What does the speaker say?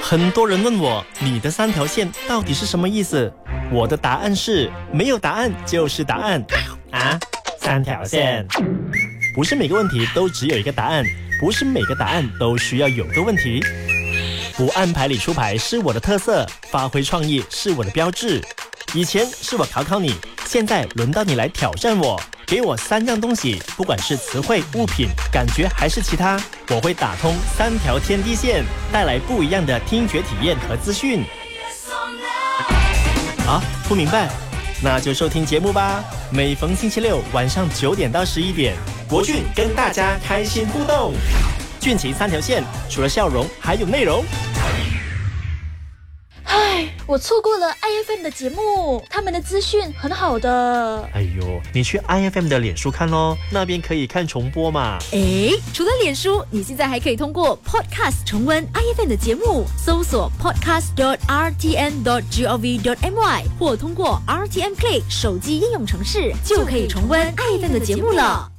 很多人问我，你的3条线到底是什么意思？我的答案是，没有答案就是答案。啊，3条线。不是每个问题都只有一个答案，不是每个答案都需要有个问题。不按牌理出牌是我的特色，发挥创意是我的标志。以前是我考考你，现在轮到你来挑战我。给我3样东西，不管是词汇、物品、感觉还是其他，我会打通3条天地线，带来不一样的听觉体验和资讯。啊，不明白？那就收听节目吧。每逢星期六晚上9点到11点，国俊跟大家开心互动。俊奇3条线，除了笑容，还有内容。 我错过了 IFM 的节目，他们的资讯很好的。 哎呦，你去 IFM 的脸书看咯，那边可以看重播嘛。 除了脸书，你现在还可以通过 Podcast 重温 IFM 的节目，搜索 podcast.rtn.gov.my 或通过 RTN Play 手机应用程式，就可以重温 IFM 的节目了。